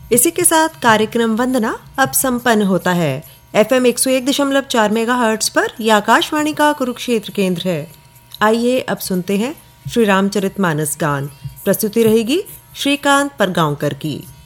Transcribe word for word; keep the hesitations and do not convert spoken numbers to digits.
इसी के साथ कार्यक्रम वंदना अब संपन्न होता है। एफएम एक सौ एक दशमलव चार मेगाहर्ट्ज पर यह आकाशवाणी का कुरुक्षेत्र केंद्र है। आइए अब सुनते हैं श्री रामचरितमानस गान। प्रस्तुति रहेगी श्रीकांत परगांवकर की।